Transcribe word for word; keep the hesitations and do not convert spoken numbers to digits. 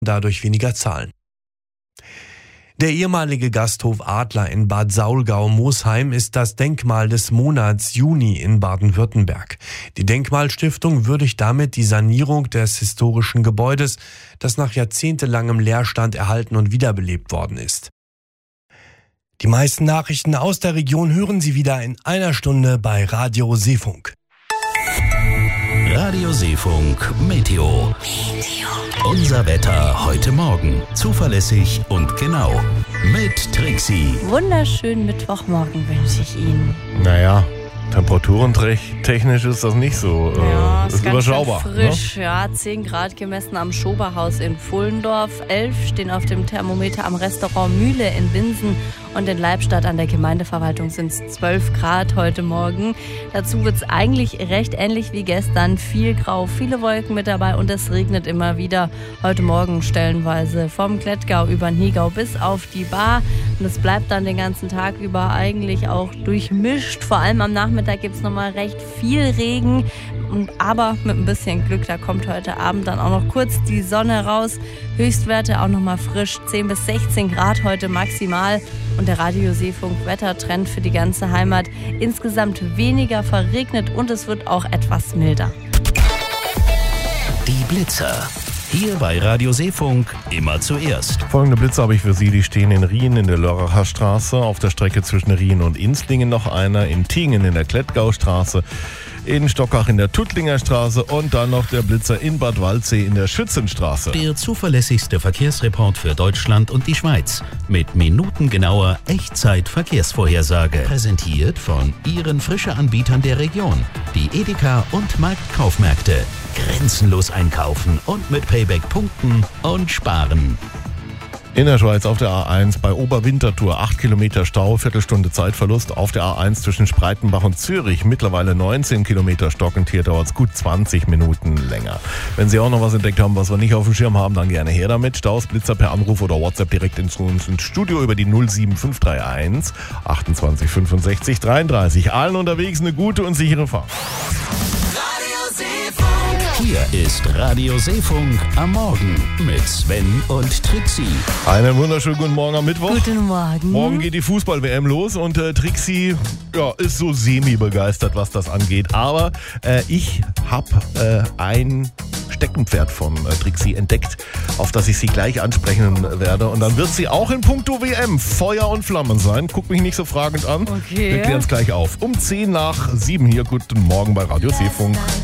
dadurch weniger zahlen. Der ehemalige Gasthof Adler in Bad Saulgau-Mosheim ist das Denkmal des Monats Juni in Baden-Württemberg. Die Denkmalstiftung würdigt damit die Sanierung des historischen Gebäudes, das nach jahrzehntelangem Leerstand erhalten und wiederbelebt worden ist. Die meisten Nachrichten aus der Region hören Sie wieder in einer Stunde bei Radio Seefunk. Radio Seefunk Meteo. Unser Wetter heute Morgen. Zuverlässig und genau. Mit Trixie. Wunderschönen Mittwochmorgen wünsche ich Ihnen. Naja, temperaturentechnisch ist das nicht so. Ja, äh, ist ist ganz überschaubar. schön frisch. Ne? Ja, zehn Grad gemessen am Schoberhaus in Pfullendorf. elf stehen auf dem Thermometer am Restaurant Mühle in Winsen. Und in Leibstadt an der Gemeindeverwaltung sind es zwölf Grad heute Morgen. Dazu wird es eigentlich recht ähnlich wie gestern. Viel Grau, viele Wolken mit dabei und es regnet immer wieder. Heute Morgen stellenweise vom Klettgau über den Hegau bis auf die Bar. Und es bleibt dann den ganzen Tag über eigentlich auch durchmischt. Vor allem am Nachmittag gibt es nochmal recht viel Regen. Und aber mit ein bisschen Glück, da kommt heute Abend dann auch noch kurz die Sonne raus. Höchstwerte auch nochmal frisch, zehn bis sechzehn Grad heute maximal. Und der Radio Seefunk Wettertrend für die ganze Heimat. Insgesamt weniger verregnet und es wird auch etwas milder. Die Blitzer. Hier bei Radio Seefunk immer zuerst. Folgende Blitze habe ich für Sie. Die stehen in Rien in der Lörracher Straße, auf der Strecke zwischen Rien und Inslingen noch einer, in Tingen in der Klettgaustraße, in Stockach in der Tuttlinger Straße und dann noch der Blitzer in Bad Waldsee in der Schützenstraße. Der zuverlässigste Verkehrsreport für Deutschland und die Schweiz. Mit minutengenauer Echtzeit-Verkehrsvorhersage. Präsentiert von Ihren Frische-Anbietern der Region. Die Edeka und Marktkaufmärkte. Grenzenlos einkaufen und mit Payback punkten und sparen. In der Schweiz auf der A eins bei Oberwinterthur acht Kilometer Stau, Viertelstunde Zeitverlust. Auf der A eins zwischen Spreitenbach und Zürich mittlerweile neunzehn Kilometer stockend. Hier dauert es gut zwanzig Minuten länger. Wenn Sie auch noch was entdeckt haben, was wir nicht auf dem Schirm haben, dann gerne her damit. Staus, Blitzer per Anruf oder WhatsApp direkt ins, ins Studio über die null sieben fünf drei eins achtundzwanzig fünfundsechzig dreiunddreißig. Allen unterwegs eine gute und sichere Fahrt. Hier ist Radio Seefunk am Morgen mit Sven und Trixie. Einen wunderschönen guten Morgen am Mittwoch. Guten Morgen. Morgen geht die Fußball-W M los und äh, Trixie ja, ist so semi-begeistert, was das angeht. Aber äh, ich habe äh, ein Steckenpferd von äh, Trixie entdeckt, auf das ich sie gleich ansprechen werde. Und dann wird sie auch in puncto W M Feuer und Flammen sein. Guck mich nicht so fragend an. Okay. Wir klären es gleich auf. Um zehn nach sieben hier. Guten Morgen bei Radio Seefunk.